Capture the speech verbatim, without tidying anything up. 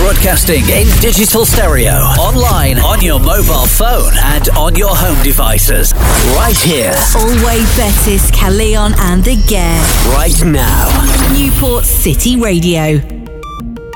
Broadcasting in digital stereo, online, on your mobile phone, and on your home devices. Right here. Always Betis, Caerleon and the Gare. Right now. Newport City Radio.